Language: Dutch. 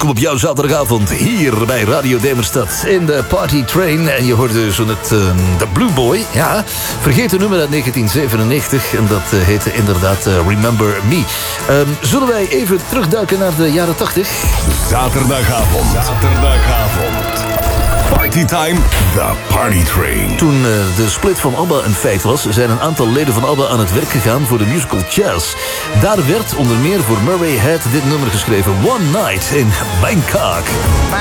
Kom op jouw zaterdagavond hier bij Radio Demerstad in de Party Train. En je hoorde zo net de Blue Boy. Ja, vergeet een nummer uit 1997. En dat heette inderdaad Remember Me. Zullen wij even terugduiken naar de jaren 80? Zaterdagavond. Partytime, The Party Train. Toen de split van ABBA een feit was, zijn een aantal leden van ABBA aan het werk gegaan voor de musical Chess. Daar werd onder meer voor Murray Head dit nummer geschreven, One Night in Bangkok.